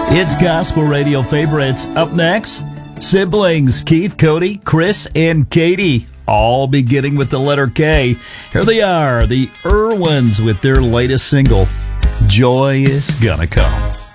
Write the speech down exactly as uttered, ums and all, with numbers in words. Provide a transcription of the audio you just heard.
It's Gospel Radio Favorites. Up next, siblings Keith, Cody, Chris, and Katie, all beginning with the letter K. Here they are, the Irwins, with their latest single, Joy Is Gonna Come.